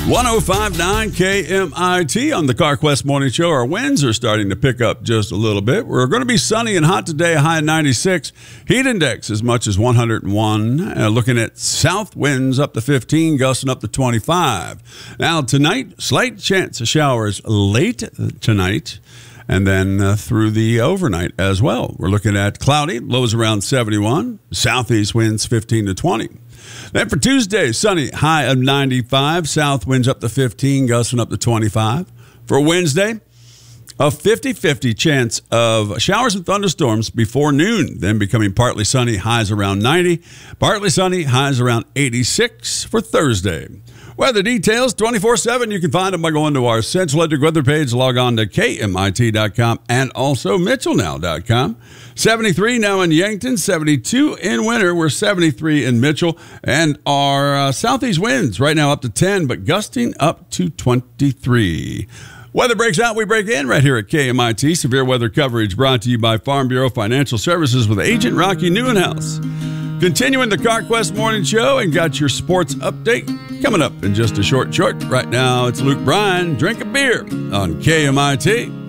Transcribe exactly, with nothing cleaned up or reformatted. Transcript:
one oh five point nine K M I T on the CarQuest Morning Show. Our winds are starting to pick up just a little bit. We're going to be sunny and hot today, a high of ninety-six. Heat index as much as one hundred one. Uh, looking at south winds up to fifteen, gusting up to twenty-five. Now, tonight, slight chance of showers late tonight. And then uh, through the overnight as well. We're looking at cloudy, lows around seventy-one, southeast winds fifteen to twenty. Then for Tuesday, sunny, high of ninety-five, south winds up to fifteen, gusting up to twenty-five. For Wednesday, a fifty-fifty chance of showers and thunderstorms before noon, then becoming partly sunny, highs around ninety. Partly sunny, highs around eighty-six for Thursday. Weather details twenty-four seven. You can find them by going to our Central Electric weather page. Log on to K M I T dot com and also Mitchell Now dot com. seventy-three now in Yankton, seventy-two in Winter. We're seventy-three in Mitchell. And our uh, southeast winds right now up to ten, but gusting up to twenty-three. Weather breaks out, we break in right here at K M I T. Severe weather coverage brought to you by Farm Bureau Financial Services with Agent Rocky Newenhouse. Continuing the CarQuest Morning Show and got your sports update coming up in just a short short. Right now, it's Luke Bryan, Drink a Beer on K M I T.